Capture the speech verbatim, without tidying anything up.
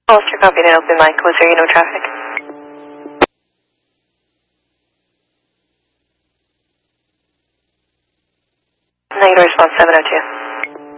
Ulster copy an open mic. Was there no traffic? Negative response seven oh two.